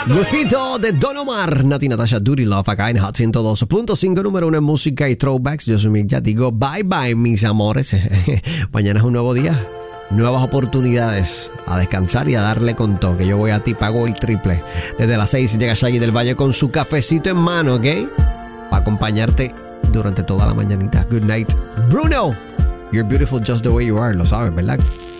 Gustito de Don Omar, Nati Natasha Duty Love acá en Hot 102.5, número 1 en música y throwbacks. Yo soy Mick, ya digo bye bye mis amores. Mañana es un nuevo día, nuevas oportunidades, a descansar y a darle con todo, que yo voy a ti, pago el triple. Desde las 6 llega Shaggy del Valle con su cafecito en mano, ¿ok? Para acompañarte durante toda la mañanita. Good night, Bruno. You're beautiful just the way you are, lo sabes, ¿verdad?